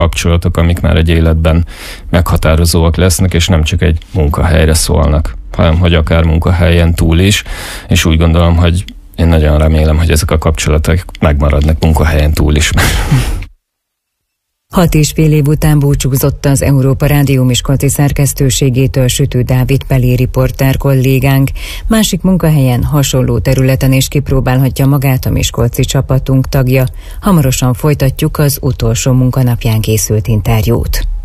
kapcsolatok, amik már egy életben meghatározóak lesznek, és nem csak egy munkahelyre szólnak, hanem hogy akár munkahelyen túl is, és úgy gondolom, hogy én nagyon remélem, hogy ezek a kapcsolatok megmaradnak munkahelyen túl is. 6,5 év után búcsúzott az Európa Rádió miskolci szerkesztőségétől Sütő Dávid Pelé riporter kollégánk. Másik munkahelyen, hasonló területen is kipróbálhatja magát a miskolci csapatunk tagja. Hamarosan folytatjuk az utolsó munkanapján készült interjút.